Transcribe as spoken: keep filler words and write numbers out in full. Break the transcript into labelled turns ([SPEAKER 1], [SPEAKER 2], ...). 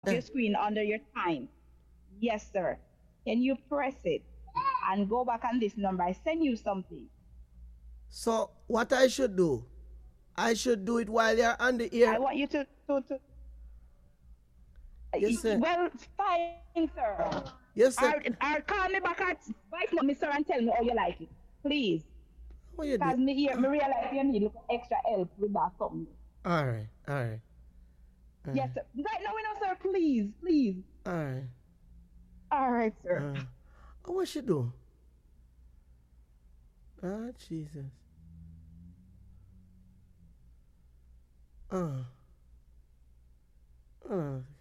[SPEAKER 1] Your screen under your time. Yes, sir. Can you press it and go back on this number? I send you something.
[SPEAKER 2] So what I should do? I should do it while you're on the
[SPEAKER 1] I
[SPEAKER 2] air.
[SPEAKER 1] want you to, to, to
[SPEAKER 2] Yes, sir.
[SPEAKER 1] well, fine, sir.
[SPEAKER 2] Yes, sir.
[SPEAKER 1] Or, or call me back at voice note, mister, and tell me how you like it. Please.
[SPEAKER 2] What you do?
[SPEAKER 1] Because me, here, me realize you need little extra help with that something.
[SPEAKER 2] All right, all right, all
[SPEAKER 1] Yes,
[SPEAKER 2] right,
[SPEAKER 1] sir. Right now, we know, sir. Please, please.
[SPEAKER 2] all right.
[SPEAKER 1] All right, sir.
[SPEAKER 2] Uh, what she do? Ah, Jesus. Uh, uh.